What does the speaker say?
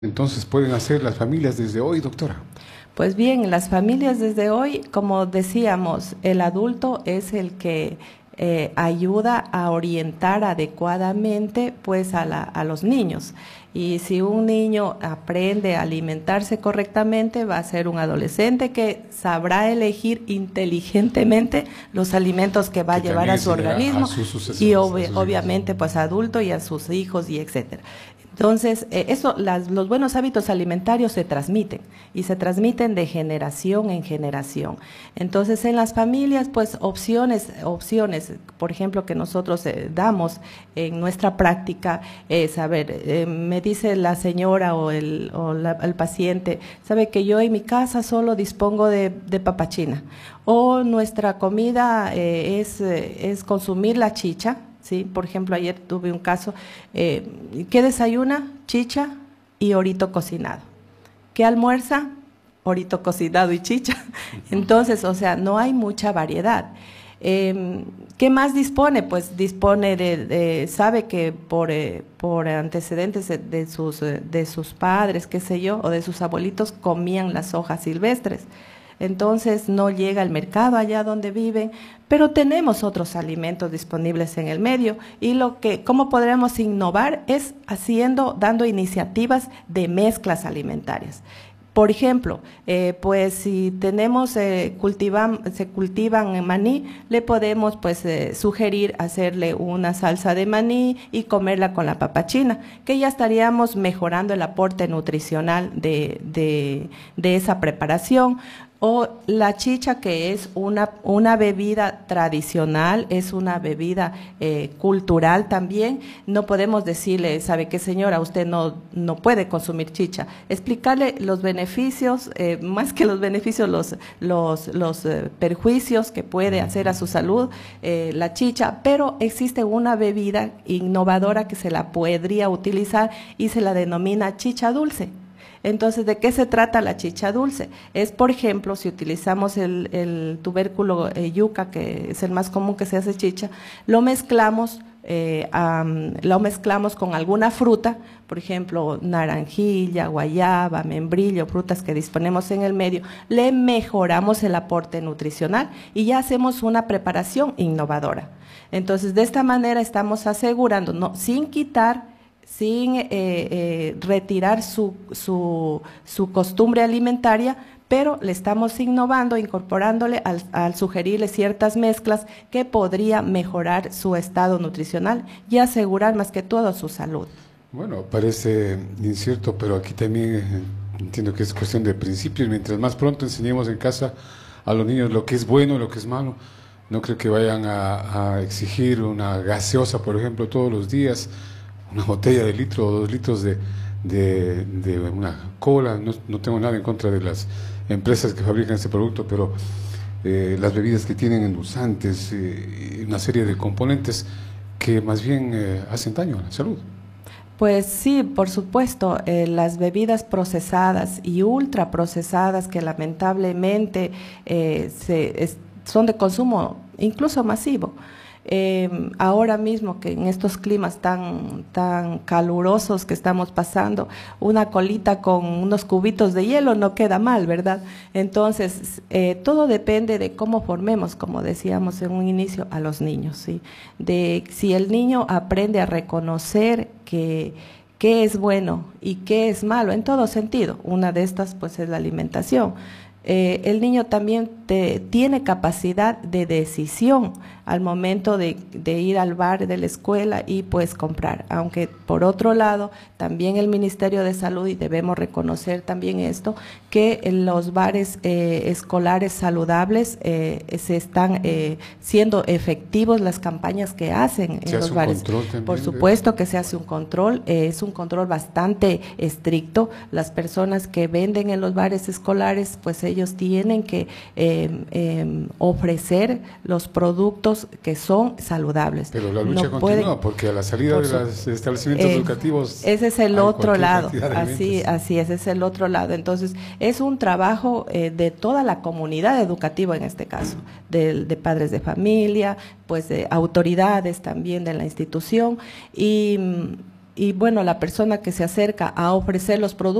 Entonces pueden hacer las familias desde hoy, doctora. Pues bien, las familias desde hoy, como decíamos, el adulto es el que ayuda a orientar adecuadamente pues a los niños. Y si un niño aprende a alimentarse correctamente, va a ser un adolescente que sabrá elegir inteligentemente los alimentos que va a llevar a su organismo y obviamente pues adulto y a sus hijos y etcétera. Entonces, los buenos hábitos alimentarios se transmiten y se transmiten de generación en generación. Entonces, en las familias, pues opciones, por ejemplo, que nosotros damos en nuestra práctica es, a ver, me dice la señora o el paciente, sabe que yo en mi casa solo dispongo de papachina, o nuestra comida es consumir la chicha. Sí, por ejemplo, ayer tuve un caso, ¿qué desayuna? Chicha y orito cocinado. ¿Qué almuerza? Orito cocinado y chicha. Entonces, o sea, no hay mucha variedad. ¿Qué más dispone? Pues dispone sabe que por antecedentes de sus padres, qué sé yo, o de sus abuelitos, comían las hojas silvestres. Entonces no llega al mercado allá donde viven, pero tenemos otros alimentos disponibles en el medio y cómo podremos innovar es dando iniciativas de mezclas alimentarias. Por ejemplo, pues si se cultivan maní, le podemos pues sugerir hacerle una salsa de maní y comerla con la papachina, que ya estaríamos mejorando el aporte nutricional de esa preparación. O la chicha, que es una bebida tradicional, es una bebida cultural también. No podemos decirle, ¿sabe qué, señora? Usted no puede consumir chicha. Explicarle los beneficios, más que los beneficios, los perjuicios que puede hacer a su salud la chicha, pero existe una bebida innovadora que se la podría utilizar y se la denomina chicha dulce. Entonces, ¿de qué se trata la chicha dulce? Es, por ejemplo, si utilizamos el tubérculo yuca, que es el más común que se hace chicha, lo mezclamos con alguna fruta, por ejemplo, naranjilla, guayaba, membrillo, frutas que disponemos en el medio, le mejoramos el aporte nutricional y ya hacemos una preparación innovadora. Entonces, de esta manera estamos asegurando, sin quitar, sin retirar su costumbre alimentaria, pero le estamos innovando, incorporándole al sugerirle ciertas mezclas que podría mejorar su estado nutricional y asegurar más que todo su salud. Bueno, parece incierto, pero aquí también entiendo que es cuestión de principios. Mientras más pronto enseñemos en casa a los niños lo que es bueno, lo que es malo, no creo que vayan a exigir una gaseosa, por ejemplo, todos los días, una botella de litro o 2 litros de una cola. No tengo nada en contra de las empresas que fabrican este producto, pero las bebidas que tienen endulzantes, una serie de componentes que más bien hacen daño a la salud. Pues sí, por supuesto, las bebidas procesadas y ultraprocesadas que lamentablemente son de consumo incluso masivo. Ahora mismo que en estos climas tan calurosos que estamos pasando, una colita con unos cubitos de hielo no queda mal, ¿verdad? Entonces, todo depende de cómo formemos, como decíamos en un inicio, a los niños, ¿sí? De si el niño aprende a reconocer qué es bueno y qué es malo en todo sentido. Una de estas pues es la alimentación. El niño también tiene capacidad de decisión al momento de ir al bar de la escuela y pues comprar, aunque por otro lado también el Ministerio de Salud, y debemos reconocer también esto, que en los bares escolares saludables se están siendo efectivos las campañas que hacen en los bares. Por supuesto que se hace un control, es un control bastante estricto. Las personas que venden en los bares escolares, pues ellos tienen que ofrecer los productos que son saludables. Pero la lucha continúa, porque a la salida de los establecimientos educativos ese es el otro lado, así es, ese es el otro lado. Entonces, es un trabajo de toda la comunidad educativa en este caso, de padres de familia, pues de autoridades también de la institución y y bueno, la persona que se acerca a ofrecer los productos